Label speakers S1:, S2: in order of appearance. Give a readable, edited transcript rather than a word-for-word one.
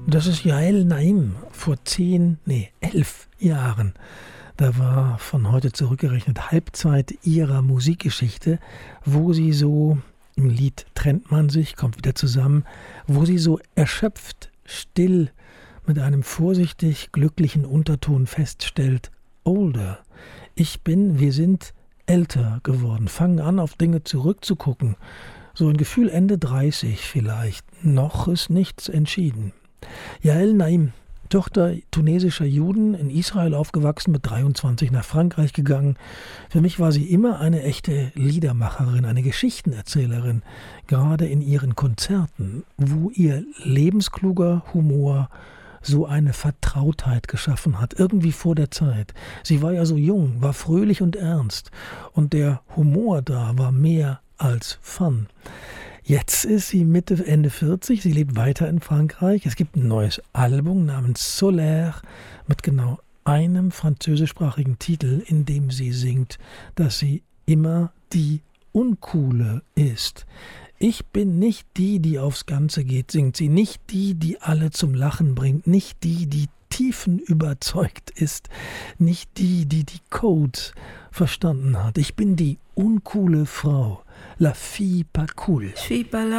S1: Das ist Yael Naim vor 11 Jahren. Da war von heute zurückgerechnet Halbzeit ihrer Musikgeschichte, wo sie so, im Lied trennt man sich, kommt wieder zusammen, wo sie so erschöpft, still, mit einem vorsichtig glücklichen Unterton feststellt: Older. Wir sind älter geworden, fangen an, auf Dinge zurückzugucken. So ein Gefühl Ende 30 vielleicht. Noch ist nichts entschieden. Yael Naim, Tochter tunesischer Juden, in Israel aufgewachsen, mit 23 nach Frankreich gegangen. Für mich war sie immer eine echte Liedermacherin, eine Geschichtenerzählerin, gerade in ihren Konzerten, wo ihr lebenskluger Humor so eine Vertrautheit geschaffen hat, irgendwie vor der Zeit. Sie war ja so jung, war fröhlich und ernst, und der Humor da war mehr als Fun. Jetzt ist sie Mitte, Ende 40, sie lebt weiter in Frankreich. Es gibt ein neues Album namens Solaire mit genau einem französischsprachigen Titel, in dem sie singt, dass sie immer die Uncoole ist. Ich bin nicht die, die aufs Ganze geht, singt sie. Nicht die, die alle zum Lachen bringt. Nicht die, die tiefenüberzeugt ist. Nicht die, die die Codes verstanden hat. Ich bin die uncoole Frau. La fille pas cool.